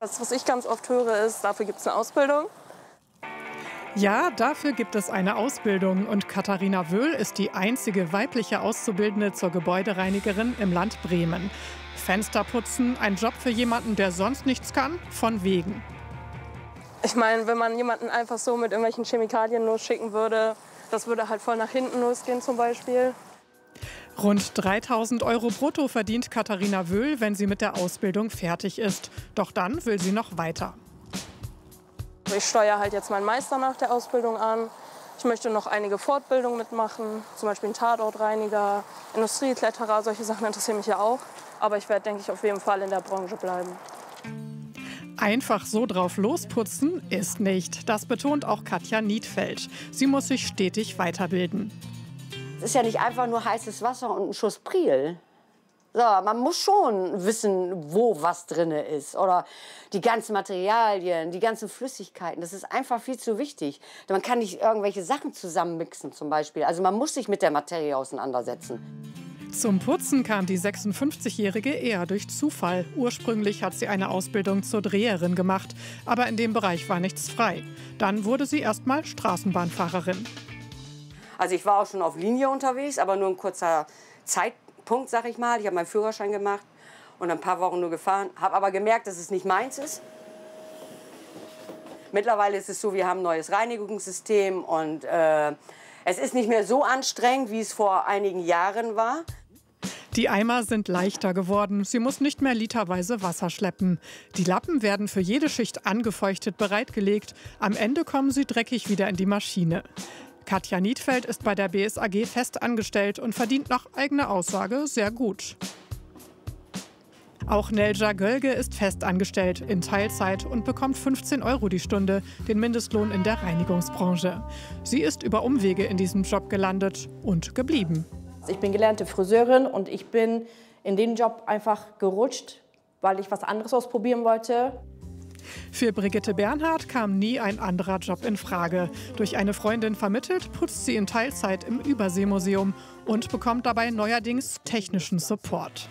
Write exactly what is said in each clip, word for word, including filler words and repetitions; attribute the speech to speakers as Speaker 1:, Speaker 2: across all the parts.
Speaker 1: Das, was ich ganz oft höre, ist, dafür gibt es eine Ausbildung.
Speaker 2: Ja, dafür gibt es eine Ausbildung und Katharina Wöhl ist die einzige weibliche Auszubildende zur Gebäudereinigerin im Land Bremen. Fenster putzen, ein Job für jemanden, der sonst nichts kann, von wegen.
Speaker 1: Ich meine, wenn man jemanden einfach so mit irgendwelchen Chemikalien losschicken würde, das würde halt voll nach hinten losgehen zum Beispiel.
Speaker 2: Rund dreitausend Euro brutto verdient Katharina Wöhl, wenn sie mit der Ausbildung fertig ist. Doch dann will sie noch weiter.
Speaker 1: Ich steuere halt jetzt meinen Meister nach der Ausbildung an. Ich möchte noch einige Fortbildungen mitmachen, zum Beispiel einen Tatortreiniger, Industriekletterer, solche Sachen interessieren mich ja auch. Aber ich werde, denke ich, auf jeden Fall in der Branche bleiben.
Speaker 2: Einfach so drauf losputzen ist nicht. Das betont auch Katja Niedfeld. Sie muss sich stetig weiterbilden.
Speaker 3: Es ist ja nicht einfach nur heißes Wasser und ein Schuss Priel. So, man muss schon wissen, wo was drin ist. Oder die ganzen Materialien, die ganzen Flüssigkeiten. Das ist einfach viel zu wichtig. Man kann nicht irgendwelche Sachen zusammenmixen zum Beispiel. Also man muss sich mit der Materie auseinandersetzen.
Speaker 2: Zum Putzen kam die sechsundfünfzigjährige eher durch Zufall. Ursprünglich hat sie eine Ausbildung zur Dreherin gemacht. Aber in dem Bereich war nichts frei. Dann wurde sie erst mal Straßenbahnfahrerin.
Speaker 3: Also ich war auch schon auf Linie unterwegs, aber nur ein kurzer Zeitpunkt, sag ich mal. Ich habe meinen Führerschein gemacht und ein paar Wochen nur gefahren. Habe aber gemerkt, dass es nicht meins ist. Mittlerweile ist es so, wir haben ein neues Reinigungssystem und äh, es ist nicht mehr so anstrengend, wie es vor einigen Jahren war.
Speaker 2: Die Eimer sind leichter geworden. Sie muss nicht mehr literweise Wasser schleppen. Die Lappen werden für jede Schicht angefeuchtet bereitgelegt. Am Ende kommen sie dreckig wieder in die Maschine. Katja Niedfeld ist bei der B S A G fest angestellt und verdient nach eigener Aussage sehr gut. Auch Nelja Gölge ist fest angestellt in Teilzeit und bekommt fünfzehn Euro die Stunde, den Mindestlohn in der Reinigungsbranche. Sie ist über Umwege in diesem Job gelandet und geblieben.
Speaker 4: Ich bin gelernte Friseurin und ich bin in den Job einfach gerutscht, weil ich was anderes ausprobieren wollte.
Speaker 2: Für Brigitte Bernhard kam nie ein anderer Job in Frage. Durch eine Freundin vermittelt, putzt sie in Teilzeit im Überseemuseum und bekommt dabei neuerdings technischen Support.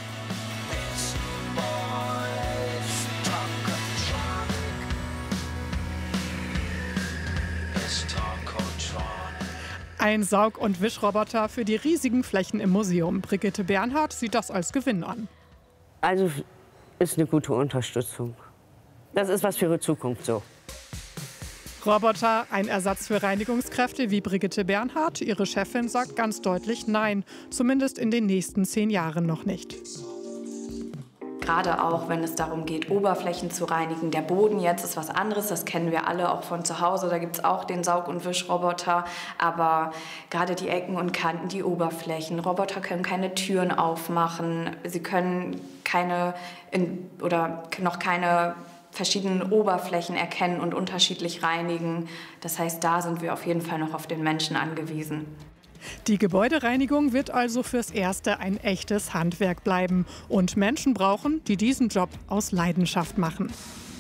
Speaker 2: Ein Saug- und Wischroboter für die riesigen Flächen im Museum. Brigitte Bernhard sieht das als Gewinn an.
Speaker 3: Also ist eine gute Unterstützung. Das ist was für ihre Zukunft so.
Speaker 2: Roboter, ein Ersatz für Reinigungskräfte wie Brigitte Bernhard. Ihre Chefin sagt ganz deutlich Nein, zumindest in den nächsten zehn Jahren noch nicht.
Speaker 5: Gerade auch, wenn es darum geht, Oberflächen zu reinigen. Der Boden jetzt ist was anderes, das kennen wir alle auch von zu Hause. Da gibt es auch den Saug- und Wischroboter. Aber gerade die Ecken und Kanten, die Oberflächen. Roboter können keine Türen aufmachen. Sie können keine in, oder noch keine verschiedenen Oberflächen erkennen und unterschiedlich reinigen. Das heißt, da sind wir auf jeden Fall noch auf den Menschen angewiesen.
Speaker 2: Die Gebäudereinigung wird also fürs Erste ein echtes Handwerk bleiben und Menschen brauchen, die diesen Job aus Leidenschaft machen.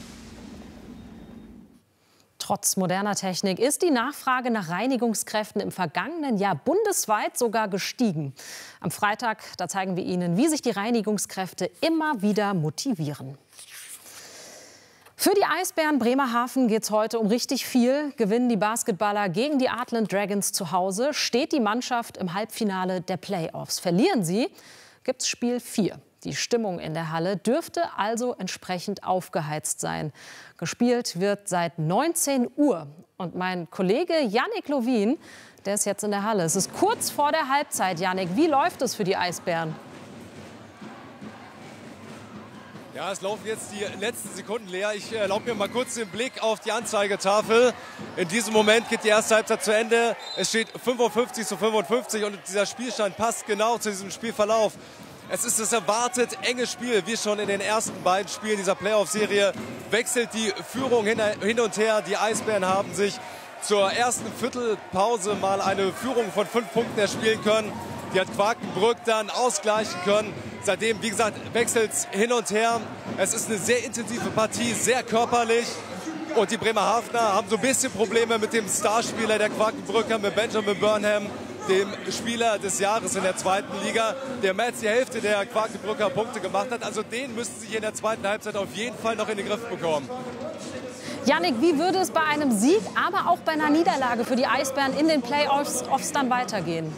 Speaker 6: Trotz moderner Technik ist die Nachfrage nach Reinigungskräften im vergangenen Jahr bundesweit sogar gestiegen. Am Freitag, da zeigen wir Ihnen, wie sich die Reinigungskräfte immer wieder motivieren. Für die Eisbären Bremerhaven geht es heute um richtig viel. Gewinnen die Basketballer gegen die Artland Dragons zu Hause, steht die Mannschaft im Halbfinale der Playoffs. Verlieren sie, gibt es Spiel vier. Die Stimmung in der Halle dürfte also entsprechend aufgeheizt sein. Gespielt wird seit neunzehn Uhr. Und mein Kollege Yannick Lovin, der ist jetzt in der Halle. Es ist kurz vor der Halbzeit. Yannick, wie läuft es für die Eisbären?
Speaker 7: Ja, es laufen jetzt die letzten Sekunden leer. Ich erlaube mir mal kurz den Blick auf die Anzeigetafel. In diesem Moment geht die erste Halbzeit zu Ende. Es steht fünfundfünfzig zu fünfundfünfzig und dieser Spielstand passt genau zu diesem Spielverlauf. Es ist das erwartet enge Spiel, wie schon in den ersten beiden Spielen dieser Playoff-Serie. Wechselt die Führung hin und her. Die Eisbären haben sich zur ersten Viertelpause mal eine Führung von fünf Punkten erspielen können. Die hat Quakenbrück dann ausgleichen können. Seitdem, wie gesagt, wechselt es hin und her. Es ist eine sehr intensive Partie, sehr körperlich. Und die Bremerhavener haben so ein bisschen Probleme mit dem Starspieler der Quakenbrücker, mit Benjamin Burnham. dem Spieler des Jahres in der zweiten Liga, der mehr als die Hälfte der Quakenbrücker Punkte gemacht hat. Also den müssten sie hier in der zweiten Halbzeit auf jeden Fall noch in den Griff bekommen.
Speaker 6: Yannick, wie würde es bei einem Sieg, aber auch bei einer Niederlage für die Eisbären in den Playoffs dann weitergehen?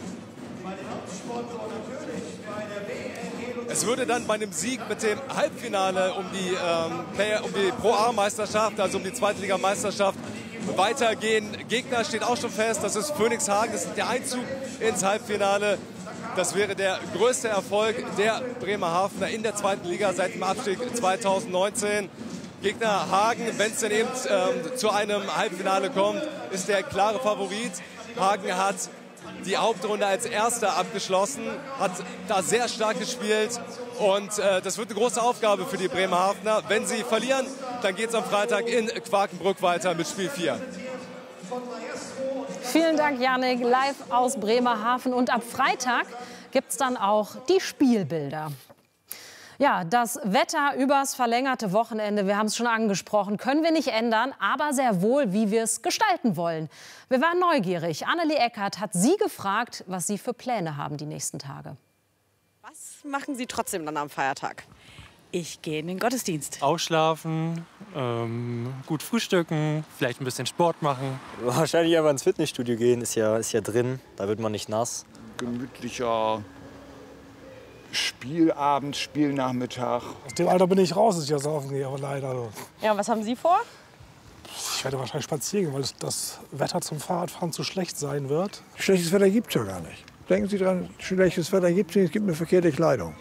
Speaker 7: Es würde dann bei einem Sieg mit dem Halbfinale um die, ähm, Play- um die Pro-A-Meisterschaft, also um die Zweitligameisterschaft, weitergehen. Gegner steht auch schon fest, das ist Phoenix Hagen, das ist der Einzug ins Halbfinale. Das wäre der größte Erfolg der Bremerhavener in der zweiten Liga seit dem Abstieg zweitausendneunzehn. Gegner Hagen, wenn es denn eben ähm, zu einem Halbfinale kommt, ist der klare Favorit. Hagen hat die Hauptrunde als Erster abgeschlossen, hat da sehr stark gespielt und äh, das wird eine große Aufgabe für die Bremerhavener. Wenn sie verlieren, dann geht es am Freitag in Quakenbrück weiter mit Spiel vier.
Speaker 6: Vielen Dank, Yannick, live aus Bremerhaven. Und ab Freitag gibt es dann auch die Spielbilder. Ja, das Wetter übers verlängerte Wochenende, wir haben es schon angesprochen, können wir nicht ändern, aber sehr wohl, wie wir es gestalten wollen. Wir waren neugierig. Annelie Eckert hat Sie gefragt, was Sie für Pläne haben die nächsten Tage.
Speaker 8: Was machen Sie trotzdem dann am Feiertag? Ich gehe in den Gottesdienst.
Speaker 9: Ausschlafen, ähm, gut frühstücken, vielleicht ein bisschen Sport machen.
Speaker 10: Wahrscheinlich einfach ins Fitnessstudio gehen, ist ja, ist ja drin, da wird man nicht nass.
Speaker 11: Gemütlicher Spielabend, Spielnachmittag.
Speaker 12: Aus dem Alter bin ich raus, dass ich ja saufen gehe, aber leider.
Speaker 8: Ja, was haben Sie vor?
Speaker 12: Ich werde wahrscheinlich spazieren gehen, weil das Wetter zum Fahrradfahren zu schlecht sein wird.
Speaker 11: Schlechtes Wetter gibt es ja gar nicht. Denken Sie dran, schlechtes Wetter gibt es nicht, es gibt eine verkehrte Kleidung.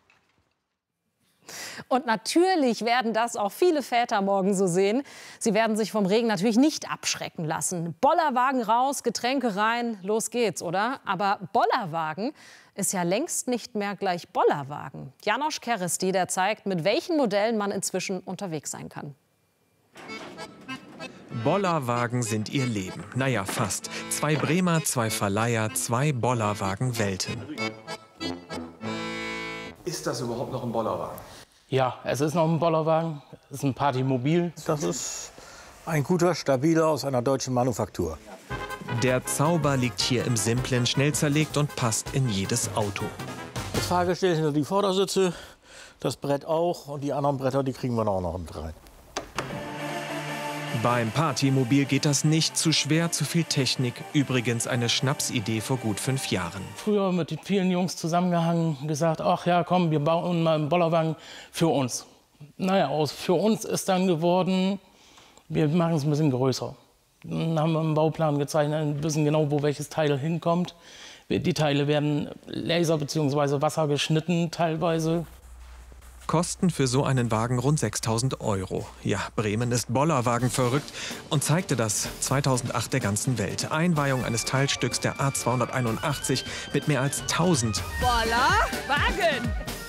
Speaker 6: Und natürlich werden das auch viele Väter morgen so sehen. Sie werden sich vom Regen natürlich nicht abschrecken lassen. Bollerwagen raus, Getränke rein, los geht's, oder? Aber Bollerwagen ist ja längst nicht mehr gleich Bollerwagen. Janosch Keresti, der zeigt, mit welchen Modellen man inzwischen unterwegs sein kann.
Speaker 13: Bollerwagen sind ihr Leben. Naja, fast. Zwei Bremer, zwei Verleiher, zwei Bollerwagen-Welten.
Speaker 14: Ist das überhaupt noch ein Bollerwagen?
Speaker 15: Ja, es ist noch ein Bollerwagen. Es ist ein Partymobil.
Speaker 16: Das ist ein guter, stabiler aus einer deutschen Manufaktur.
Speaker 13: Der Zauber liegt hier im Simplen, schnell zerlegt und passt in jedes Auto.
Speaker 16: Das Fahrgestell hinter die Vordersitze, das Brett auch und die anderen Bretter, die kriegen wir auch noch mit rein.
Speaker 13: Beim Partymobil geht das nicht, zu schwer, zu viel Technik. Übrigens eine Schnapsidee vor gut fünf Jahren.
Speaker 15: Früher mit den vielen Jungs zusammengehangen und gesagt, ach ja, komm, wir bauen mal einen Bollerwagen für uns. Naja, aus für uns ist dann geworden, wir machen es ein bisschen größer. Dann haben wir einen Bauplan gezeichnet, wissen genau, wo welches Teil hinkommt. Die Teile werden Laser bzw. Wasser geschnitten teilweise.
Speaker 13: Kosten für so einen Wagen rund sechstausend Euro. Ja, Bremen ist Bollerwagen verrückt und zeigte das zweitausendacht der ganzen Welt. Einweihung eines Teilstücks der A zweihunderteinundachtzig mit mehr als tausend
Speaker 8: Bollerwagen!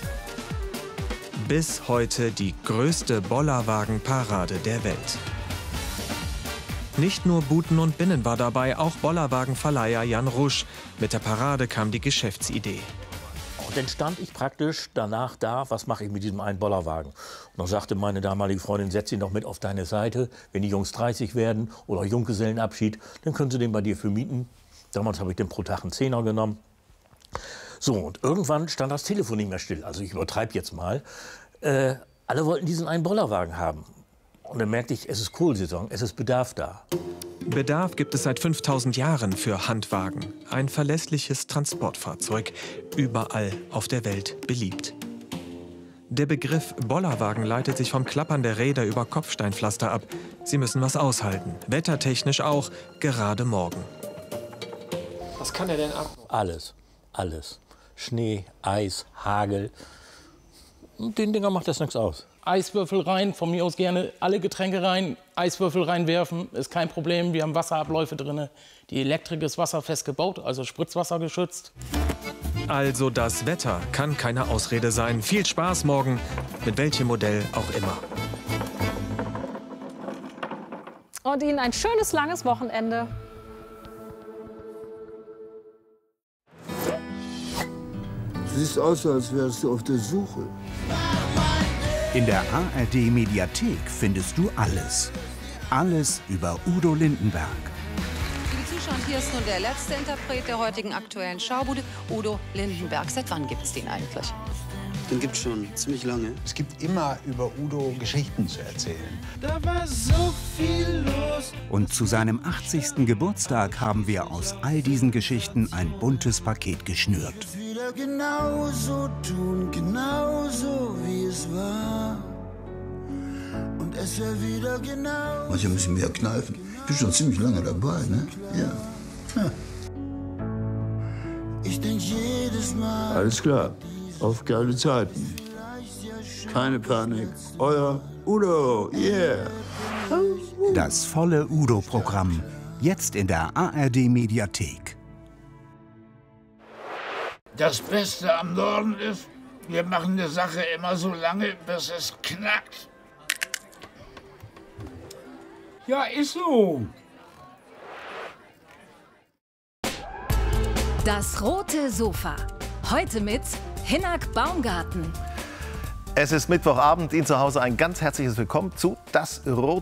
Speaker 13: Bis heute die größte Bollerwagen-Parade der Welt. Nicht nur Buten und Binnen war dabei, auch Bollerwagenverleiher Jan Rusch. Mit der Parade kam die Geschäftsidee.
Speaker 16: Und dann stand ich praktisch danach da, was mache ich mit diesem einen Bollerwagen? Und dann sagte meine damalige Freundin, setz ihn doch mit auf deine Seite. Wenn die Jungs dreißig werden oder Junggesellenabschied, dann können sie den bei dir für mieten. Damals habe ich den pro Tag einen Zehner genommen. So, und irgendwann stand das Telefon nicht mehr still. Also ich übertreibe jetzt mal. Äh, alle wollten diesen einen Bollerwagen haben. Und dann merkte ich, es ist Kohlsaison, es ist Bedarf da.
Speaker 13: Bedarf gibt es seit fünftausend Jahren für Handwagen. Ein verlässliches Transportfahrzeug, überall auf der Welt beliebt. Der Begriff Bollerwagen leitet sich vom Klappern der Räder über Kopfsteinpflaster ab. Sie müssen was aushalten, wettertechnisch auch, gerade morgen.
Speaker 14: Was kann er denn ab?
Speaker 16: Alles, alles. Schnee, Eis, Hagel. Und den Dinger macht das nichts aus.
Speaker 15: Eiswürfel rein, von mir aus gerne alle Getränke rein, Eiswürfel reinwerfen, ist kein Problem. Wir haben Wasserabläufe drin. Die Elektrik ist wasserfest gebaut, also Spritzwasser geschützt.
Speaker 13: Also das Wetter kann keine Ausrede sein. Viel Spaß morgen, mit welchem Modell auch immer.
Speaker 6: Und Ihnen ein schönes, langes Wochenende.
Speaker 11: Du siehst aus, als wärst du auf der Suche.
Speaker 17: In der A R D-Mediathek findest du alles. Alles über Udo Lindenberg.
Speaker 18: Liebe Und hier ist nun der letzte Interpret der heutigen Aktuellen Schaubude, Udo Lindenberg. Seit wann gibt es den eigentlich?
Speaker 19: Den gibt's schon ziemlich lange.
Speaker 20: Es gibt immer über Udo Geschichten zu erzählen.
Speaker 21: Da war so viel los.
Speaker 17: Und zu seinem achtzigsten Geburtstag haben wir aus all diesen Geschichten ein buntes Paket geschnürt.
Speaker 21: Wieder genauso tun, genauso wie es war. Und es wäre wieder genau.
Speaker 22: Manchmal müssen wir mehr kneifen. Ich bin schon ziemlich lange dabei, ne? Ja. ja.
Speaker 21: Ich denk jedes Mal.
Speaker 22: Alles klar. Auf geile Zeiten. Keine Panik. Euer Udo, yeah.
Speaker 17: Das volle Udo-Programm. Jetzt in der A R D-Mediathek.
Speaker 21: Das Beste am Norden ist, wir machen eine Sache immer so lange, bis es knackt. Ja, ist so.
Speaker 23: Das rote Sofa. Heute mit Hinak Baumgarten.
Speaker 24: Es ist Mittwochabend, Ihnen zu Hause ein ganz herzliches Willkommen zu Das rote